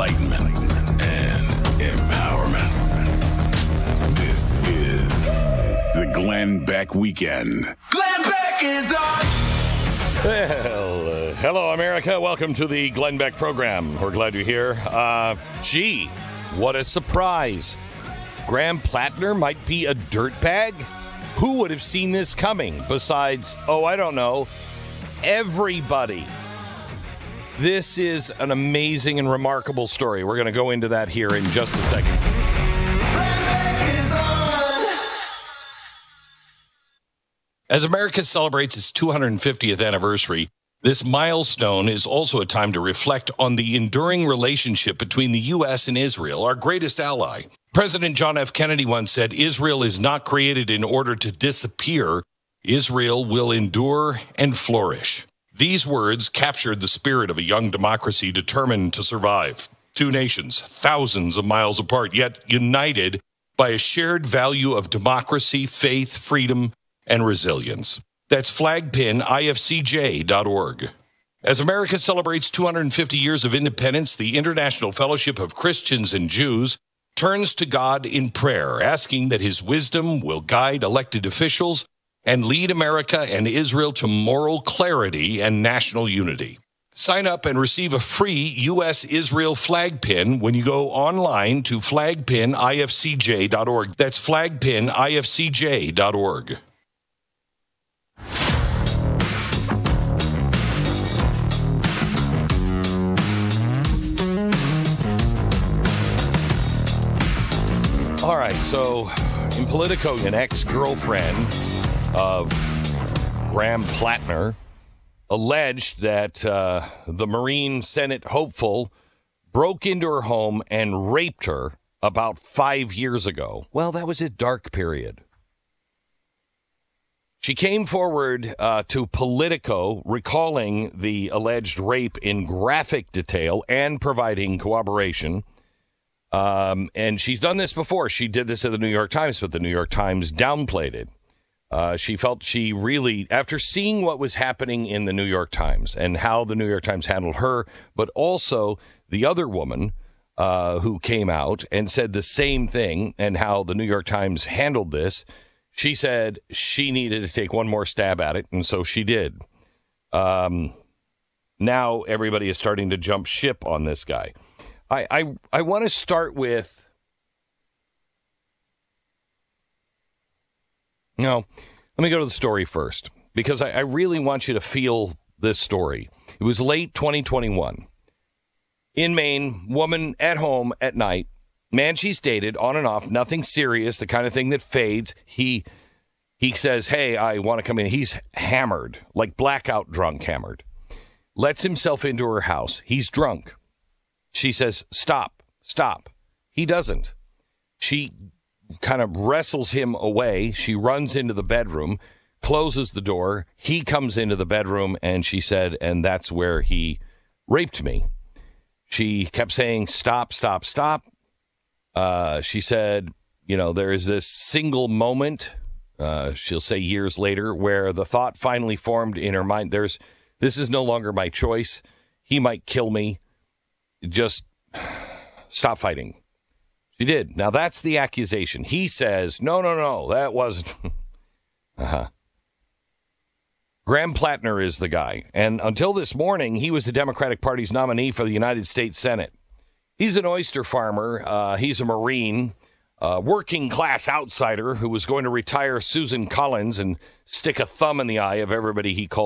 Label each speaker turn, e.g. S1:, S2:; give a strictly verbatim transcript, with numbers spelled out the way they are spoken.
S1: enlightenment, and empowerment. This is the Glenn Beck Weekend.
S2: Glenn Beck is on!
S3: Well, uh, hello, America. Welcome to the Glenn Beck program. We're glad you're here. Uh, gee, what a surprise. Graham Plattner might be a dirtbag? Who would have seen this coming besides, oh, I don't know, everybody? This is an amazing and remarkable story. We're going to go into that here in just a second. As America celebrates its two hundred fiftieth anniversary, this milestone is also a time to reflect on the enduring relationship between the U S and Israel, our greatest ally. President John F. Kennedy once said, "Israel is not created in order to disappear. Israel will endure and flourish." These words captured the spirit of a young democracy determined to survive. Two nations, thousands of miles apart, yet united by a shared value of democracy, faith, freedom, and resilience. That's flag pin I F C J dot org. As America celebrates two hundred fifty years of independence, the International Fellowship of Christians and Jews turns to God in prayer, asking that his wisdom will guide elected officials and lead America and Israel to moral clarity and national unity. Sign up and receive a free U S Israel flag pin when you go online to flag pin I F C J dot org. That's flag pin I F C J dot org. All right, so in Politico, an ex-girlfriend of Graham Plattner alleged that uh, the Marine Senate hopeful broke into her home and raped her about five years ago. Well, that was a dark period. She came forward uh, to Politico recalling the alleged rape in graphic detail and providing corroboration. Um, and she's done this before. She did this at the New York Times, but the New York Times downplayed it. Uh, she felt she really, after seeing what was happening in the New York Times and how the New York Times handled her, but also the other woman uh, who came out and said the same thing and how the New York Times handled this, she said she needed to take one more stab at it, and so she did. Um, now everybody is starting to jump ship on this guy. I, I, I want to start with, no, let me go to the story first, because I, I really want you to feel this story. It was late twenty twenty-one. In Maine, woman at home at night, man she's dated on and off, nothing serious, the kind of thing that fades. He he says, hey, I want to come in. He's hammered, like blackout drunk hammered. Lets himself into her house. He's drunk. She says, stop, stop. He doesn't. She kind of wrestles him away. She runs into the bedroom, closes the door. He comes into the bedroom, and she said, and that's where he raped me. She kept saying, stop, stop, stop. Uh, she said, you know, there is this single moment, uh, she'll say years later, where the thought finally formed in her mind, there's, this is no longer my choice. He might kill me. Just stop fighting. She did. Now, that's the accusation. He says, no, no, no, that wasn't. uh-huh. Graham Plattner is the guy. And until this morning, he was the Democratic Party's nominee for the United States Senate. He's an oyster farmer. Uh, he's a Marine, a working class outsider who was going to retire Susan Collins and stick a thumb in the eye of everybody he called